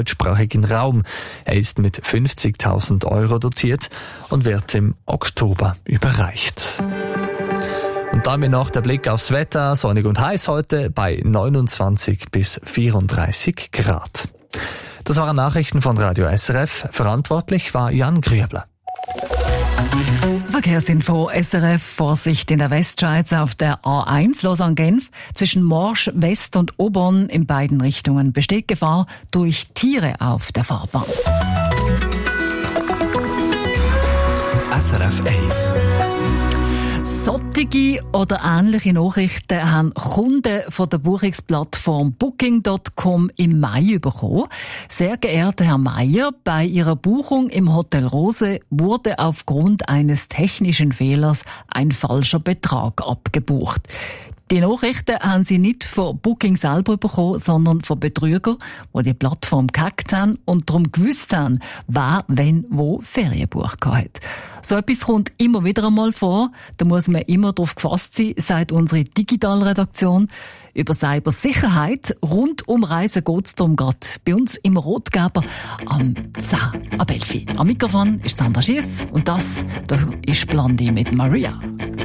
deutschsprachigen Raum. Er ist mit 50.000 € dotiert und wird im Oktober überreicht. Und damit noch der Blick aufs Wetter. Sonnig und heiß heute bei 29 bis 34 Grad. Das waren Nachrichten von Radio SRF. Verantwortlich war Jan Grübler. Verkehrsinfo SRF. Vorsicht in der Westschweiz auf der A1 Lausanne-Genf. Zwischen Morsch West und Obern in beiden Richtungen besteht Gefahr durch Tiere auf der Fahrbahn. SRF 1. Solche oder ähnliche Nachrichten haben Kunden von der Buchungsplattform Booking.com im Mai bekommen. Sehr geehrter Herr Meier, bei Ihrer Buchung im Hotel Rose wurde aufgrund eines technischen Fehlers ein falscher Betrag abgebucht. Die Nachrichten haben Sie nicht von Booking selber bekommen, sondern von Betrügern, die die Plattform gehackt haben und darum gewusst haben, wer, wenn, wo Ferien gebucht hat. So etwas kommt immer wieder einmal vor. Da muss man immer darauf gefasst sein, sagt unsere Digitalredaktion. Über Cybersicherheit rund um Reisen geht es darum gerade bei uns im Rotgeber am 10 ab 11. Am Mikrofon ist Sandra Schiess und das ist Blondie mit Maria.